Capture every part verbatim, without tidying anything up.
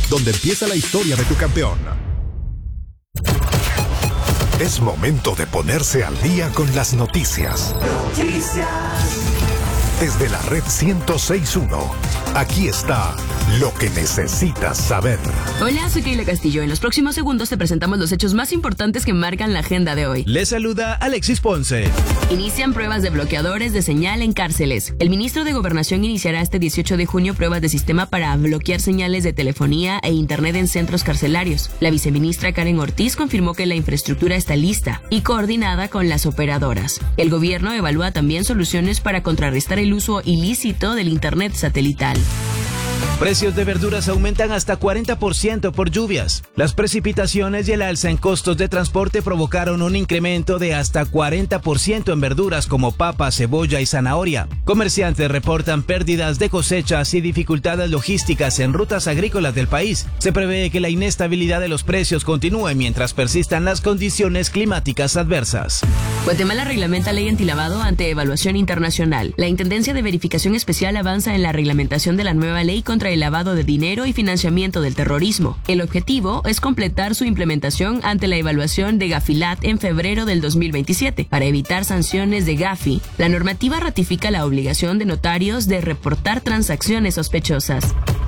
donde empieza la historia de tu campeón. Es momento de ponerse al día con las noticias. Noticias. Desde la red ciento seis punto uno, aquí está lo que necesitas saber. Hola, soy Keila Castillo. En los próximos segundos te presentamos los hechos más importantes que marcan la agenda de hoy. Les saluda Alexis Ponce. Inician pruebas de bloqueadores de señal en cárceles. El ministro de Gobernación iniciará este dieciocho de junio pruebas de sistema para bloquear señales de telefonía e internet en centros carcelarios. La viceministra Karen Ortiz confirmó que la infraestructura está lista y coordinada con las operadoras. El gobierno evalúa también soluciones para contrarrestar el uso ilícito del internet satelital. Precios de verduras aumentan hasta cuarenta por ciento por lluvias. Las precipitaciones y el alza en costos de transporte provocaron un incremento de hasta cuarenta por ciento en verduras como papa, cebolla y zanahoria. Comerciantes reportan pérdidas de cosechas y dificultades logísticas en rutas agrícolas del país. Se prevé que la inestabilidad de los precios continúe mientras persistan las condiciones climáticas adversas. Guatemala reglamenta ley antilavado ante evaluación internacional. La Intendencia de Verificación Especial avanza en la reglamentación de la nueva ley contra el lavado de dinero y financiamiento del terrorismo. El objetivo es completar su implementación ante la evaluación de Gafilat en febrero del dos mil veintisiete. Para evitar sanciones de Gafi, la normativa ratifica la obligación de notarios de reportar transacciones sospechosas.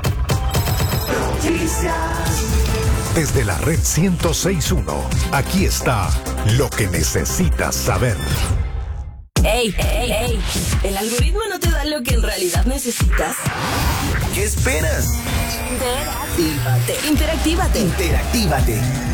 Desde la red ciento seis punto uno, aquí está lo que necesitas saber. Ey, ey, ey, ¿el algoritmo no te da lo que en realidad necesitas? ¿Qué esperas? Interactívate. Interactívate. Interactívate.